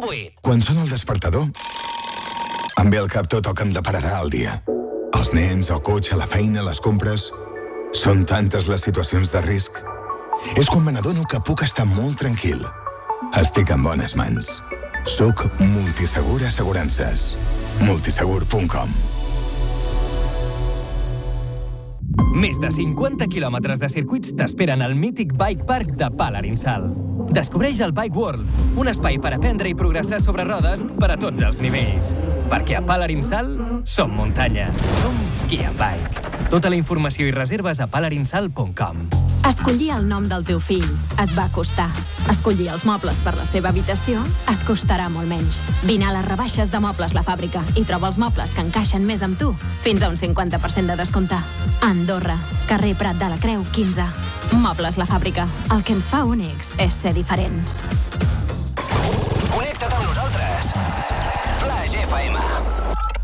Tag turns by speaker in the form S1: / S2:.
S1: 8.
S2: Quan sona el despertador, em ve al cap tot el que em depararà el dia. Els nens, el cotxe, la feina, les compres... Són tantes les situacions de risc. És quan me n'adono que puc estar molt tranquil. Estic en bones mans. Soc Multisegur Assegurances. Multisegur.com.
S3: Més de 50 quilòmetres de circuits t'esperen al mític Bike Park de Palarinsal. Descobreix el Bike World, un espai per aprendre i progressar sobre rodes per a tots els nivells. Perquè a Palarinsal som muntanya, som ski and bike. Tota la informació i reserves a palarinsal.com.
S4: Escollir el nom del teu fill et va costar. Escollir els mobles per la seva habitació et costarà molt menys. Vine a les rebaixes de Mobles La Fàbrica i troba els mobles que encaixen més amb tu, fins a un 50% de descompte. Andorra, carrer Prat de la Creu, 15. Mobles La Fàbrica. El que ens fa únics és ser diferents.
S1: Connecta't amb nosaltres. Flash FM.